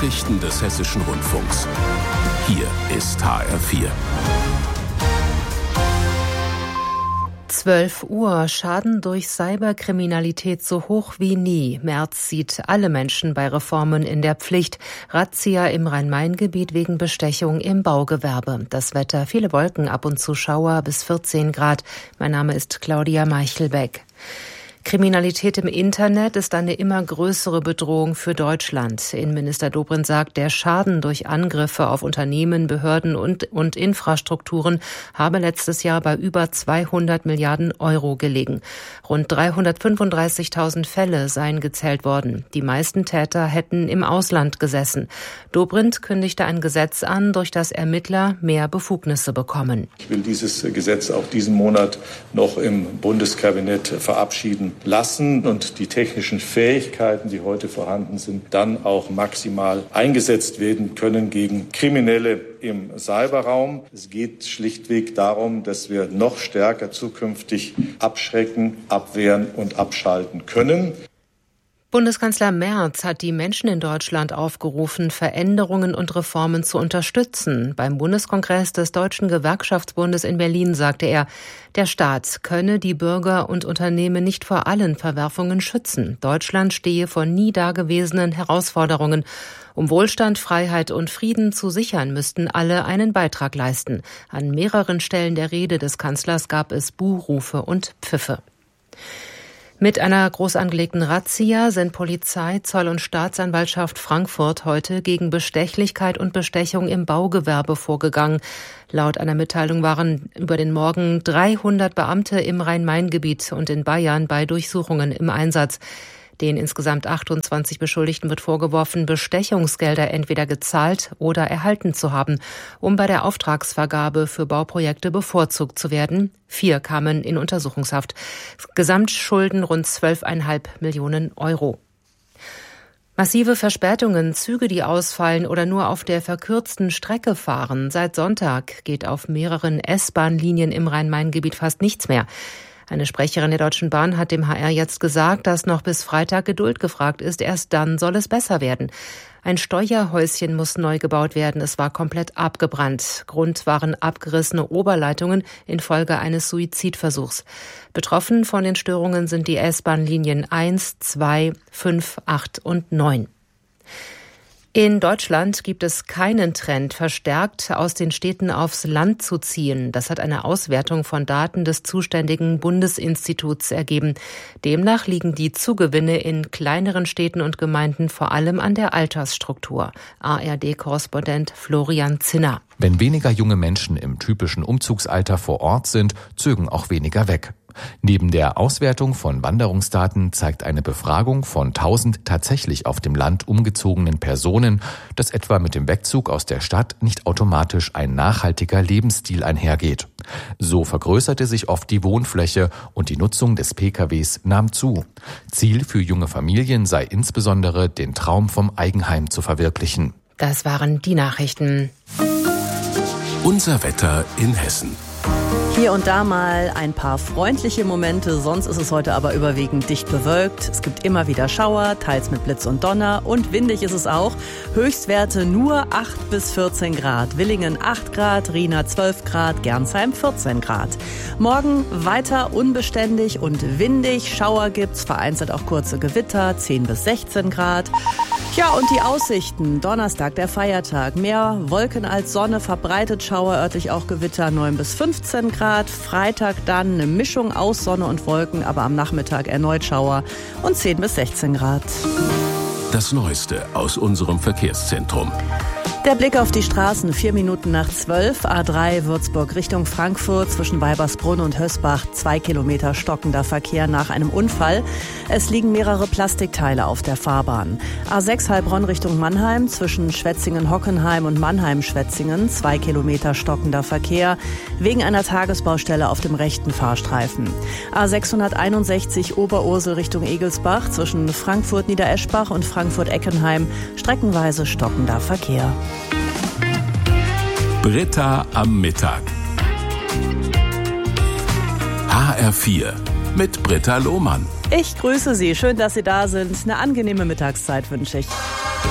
Nachrichten des Hessischen Rundfunks. Hier ist HR4. 12 Uhr. Schaden durch Cyberkriminalität so hoch wie nie. Merz sieht alle Menschen bei Reformen in der Pflicht. Razzia im Rhein-Main-Gebiet wegen Bestechung im Baugewerbe. Das Wetter, viele Wolken, ab und zu Schauer bis 14 Grad. Mein Name ist Claudia Meichelbeck. Kriminalität im Internet ist eine immer größere Bedrohung für Deutschland. Innenminister Dobrindt sagt, der Schaden durch Angriffe auf Unternehmen, Behörden und Infrastrukturen habe letztes Jahr bei über 200 Milliarden Euro gelegen. Rund 335.000 Fälle seien gezählt worden. Die meisten Täter hätten im Ausland gesessen. Dobrindt kündigte ein Gesetz an, durch das Ermittler mehr Befugnisse bekommen. Ich will dieses Gesetz auch diesen Monat noch im Bundeskabinett verabschieden lassen und die technischen Fähigkeiten, die heute vorhanden sind, dann auch maximal eingesetzt werden können gegen Kriminelle im Cyberraum. Es geht schlichtweg darum, dass wir noch stärker zukünftig abschrecken, abwehren und abschalten können. Bundeskanzler Merz hat die Menschen in Deutschland aufgerufen, Veränderungen und Reformen zu unterstützen. Beim Bundeskongress des Deutschen Gewerkschaftsbundes in Berlin sagte er, der Staat könne die Bürger und Unternehmen nicht vor allen Verwerfungen schützen. Deutschland stehe vor nie dagewesenen Herausforderungen. Um Wohlstand, Freiheit und Frieden zu sichern, müssten alle einen Beitrag leisten. An mehreren Stellen der Rede des Kanzlers gab es Buhrufe und Pfiffe. Mit einer groß angelegten Razzia sind Polizei, Zoll und Staatsanwaltschaft Frankfurt heute gegen Bestechlichkeit und Bestechung im Baugewerbe vorgegangen. Laut einer Mitteilung waren über den Morgen 300 Beamte im Rhein-Main-Gebiet und in Bayern bei Durchsuchungen im Einsatz. Den insgesamt 28 Beschuldigten wird vorgeworfen, Bestechungsgelder entweder gezahlt oder erhalten zu haben, um bei der Auftragsvergabe für Bauprojekte bevorzugt zu werden. 4 kamen in Untersuchungshaft. Gesamtschulden rund 12,5 Millionen Euro. Massive Verspätungen, Züge, die ausfallen oder nur auf der verkürzten Strecke fahren. Seit Sonntag geht auf mehreren S-Bahn-Linien im Rhein-Main-Gebiet fast nichts mehr. Eine Sprecherin der Deutschen Bahn hat dem HR jetzt gesagt, dass noch bis Freitag Geduld gefragt ist. Erst dann soll es besser werden. Ein Steuerhäuschen muss neu gebaut werden. Es war komplett abgebrannt. Grund waren abgerissene Oberleitungen infolge eines Suizidversuchs. Betroffen von den Störungen sind die S-Bahn-Linien 1, 2, 5, 8 und 9. In Deutschland gibt es keinen Trend, verstärkt aus den Städten aufs Land zu ziehen. Das hat eine Auswertung von Daten des zuständigen Bundesinstituts ergeben. Demnach liegen die Zugewinne in kleineren Städten und Gemeinden vor allem an der Altersstruktur. ARD-Korrespondent Florian Zinner. Wenn weniger junge Menschen im typischen Umzugsalter vor Ort sind, zögen auch weniger weg. Neben der Auswertung von Wanderungsdaten zeigt eine Befragung von 1000 tatsächlich auf dem Land umgezogenen Personen, dass etwa mit dem Wegzug aus der Stadt nicht automatisch ein nachhaltiger Lebensstil einhergeht. So vergrößerte sich oft die Wohnfläche und die Nutzung des PKWs nahm zu. Ziel für junge Familien sei insbesondere, den Traum vom Eigenheim zu verwirklichen. Das waren die Nachrichten. Unser Wetter in Hessen. Hier und da mal ein paar freundliche Momente, sonst ist es heute aber überwiegend dicht bewölkt. Es gibt immer wieder Schauer, teils mit Blitz und Donner und windig ist es auch. Höchstwerte nur 8 bis 14 Grad. Willingen 8 Grad, Riener 12 Grad, Gernsheim 14 Grad. Morgen weiter unbeständig und windig. Schauer gibt's, vereinzelt auch kurze Gewitter, 10 bis 16 Grad. Ja, und die Aussichten. Donnerstag, der Feiertag. Mehr Wolken als Sonne, verbreitet Schauer, örtlich auch Gewitter, 9 bis 15 Grad. Freitag dann eine Mischung aus Sonne und Wolken, aber am Nachmittag erneut Schauer und 10 bis 16 Grad. Das Neueste aus unserem Verkehrszentrum. Der Blick auf die Straßen, 4 Minuten nach 12, A3 Würzburg Richtung Frankfurt zwischen Weibersbrunn und Hösbach, 2 Kilometer stockender Verkehr nach einem Unfall. Es liegen mehrere Plastikteile auf der Fahrbahn. A6 Heilbronn Richtung Mannheim zwischen Schwetzingen-Hockenheim und Mannheim-Schwetzingen, 2 Kilometer stockender Verkehr wegen einer Tagesbaustelle auf dem rechten Fahrstreifen. A661 Oberursel Richtung Egelsbach zwischen Frankfurt-Niedereschbach und Frankfurt-Eckenheim, streckenweise stockender Verkehr. Britta am Mittag. HR4 mit Britta Lohmann. Ich grüße Sie. Schön, dass Sie da sind. Eine angenehme Mittagszeit wünsche ich.